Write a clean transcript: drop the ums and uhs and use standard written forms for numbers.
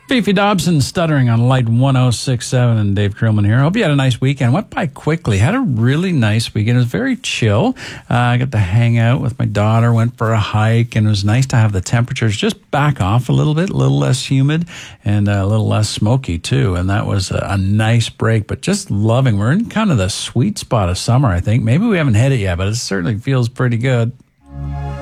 Fifi Dobson stuttering on Light 106.7 and Dave Krillman here. Hope you had a nice weekend. Went by quickly. Had a really nice weekend. It was very chill. I got to hang out with my daughter, went for a hike, and it was nice to have the temperatures just back off a little bit, a little less humid and a little less smoky too. And that was a nice break, but just loving. We're in kind of the sweet spot of summer, I think. Maybe we haven't hit it yet, but it certainly feels pretty good.